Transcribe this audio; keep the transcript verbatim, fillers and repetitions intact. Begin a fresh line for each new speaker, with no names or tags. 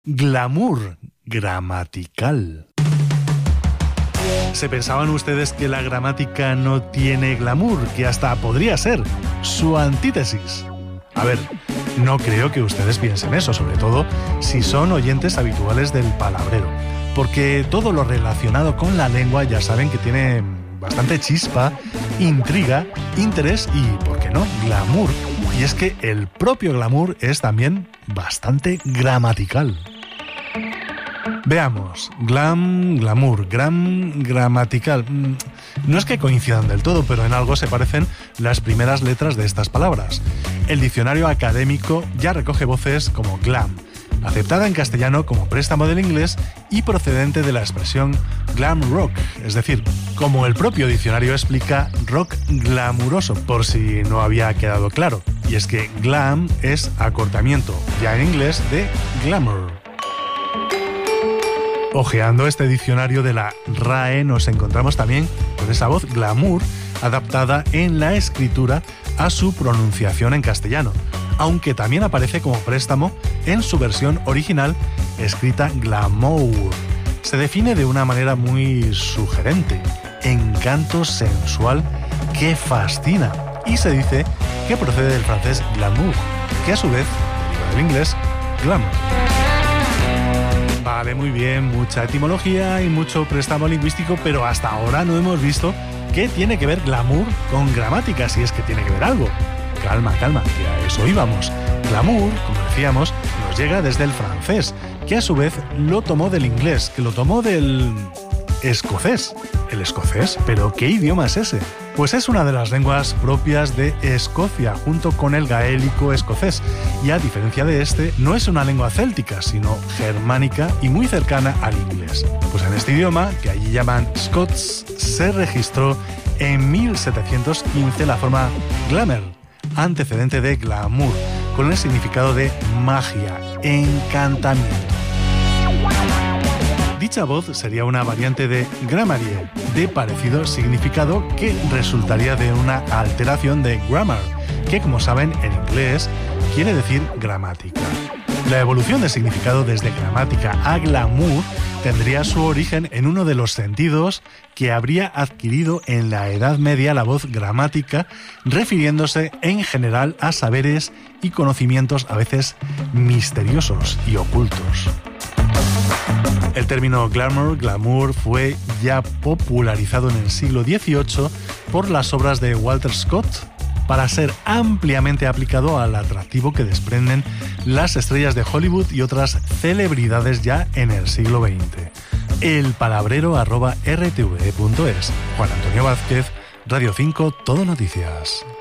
glamour gramatical. ¿Se pensaban ustedes que la gramática no tiene glamour, que hasta podría ser su antítesis? A ver, no creo que ustedes piensen eso, sobre todo si son oyentes habituales del palabrero, porque todo lo relacionado con la lengua ya saben que tiene bastante chispa, intriga, interés y, ¿por qué no?, glamour. Y es que el propio glamour es también bastante gramatical. Veamos, glam, glamour, gram, gramatical. No es que coincidan del todo, pero en algo se parecen las primeras letras de estas palabras. El diccionario académico ya recoge voces como glam, aceptada en castellano como préstamo del inglés y procedente de la expresión glam rock, es decir, como el propio diccionario explica, rock glamuroso, por si no había quedado claro. Y es que glam es acortamiento, ya en inglés, de glamour. Ojeando este diccionario de la R A E nos encontramos también con esa voz glamour adaptada en la escritura a su pronunciación en castellano, aunque también aparece como préstamo en su versión original escrita glamour. Se define de una manera muy sugerente, encanto sensual que fascina, y se dice que procede del francés glamour, que a su vez deriva del inglés glamour. Vale, muy bien, mucha etimología y mucho préstamo lingüístico, pero hasta ahora no hemos visto qué tiene que ver glamour con gramática, si es que tiene que ver algo. Calma, calma, que a eso íbamos. Glamour, como decíamos, nos llega desde el francés, que a su vez lo tomó del inglés, que lo tomó del escocés. ¿El escocés? ¿Pero qué idioma es ese? Pues es una de las lenguas propias de Escocia, junto con el gaélico escocés, y a diferencia de este, no es una lengua céltica, sino germánica y muy cercana al inglés. Pues en este idioma, que allí llaman Scots, se registró en mil setecientos quince la forma glamour, antecedente de glamour, con el significado de magia, encantamiento. Dicha voz sería una variante de grammarier, de parecido significado que resultaría de una alteración de grammar, que como saben en inglés quiere decir gramática. La evolución de significado desde gramática a glamour tendría su origen en uno de los sentidos que habría adquirido en la Edad Media la voz gramática, refiriéndose en general a saberes y conocimientos a veces misteriosos y ocultos. El término glamour, glamour, fue ya popularizado en el siglo dieciocho por las obras de Walter Scott para ser ampliamente aplicado al atractivo que desprenden las estrellas de Hollywood y otras celebridades ya en el siglo veinte. El palabrero arroba r t v punto es. Juan Antonio Vázquez, Radio cinco, Todo Noticias.